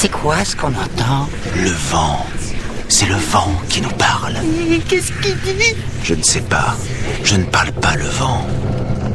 C'est quoi ce qu'on entend? Le vent. C'est le vent qui nous parle. Qu'est-ce qu'il dit? Je ne sais pas. Je ne parle pas le vent.